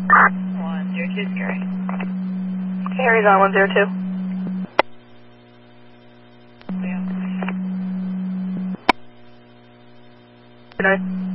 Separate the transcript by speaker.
Speaker 1: 102 Scary.
Speaker 2: Harry's on 102.
Speaker 1: Yeah.
Speaker 2: Good night.